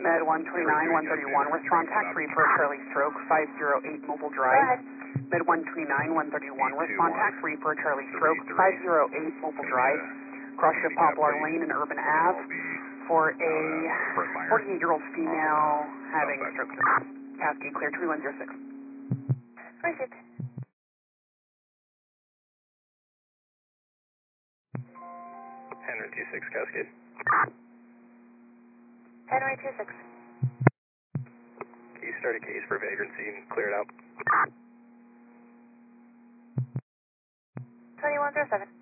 Med 129, 131, respond tax-free for Charlie Stroke, 508 Mobile Drive. Med 129, 131, respond tax-free for Charlie Stroke, 508 Mobile Drive. Cross shift Poplar Lane and Urban Ave for a 48-year-old female having stroke symptoms. Cascade clear 2106. Received. Henry 26 Cascade. Henry 26. Can you start a case for vagrancy and clear it out? 2107.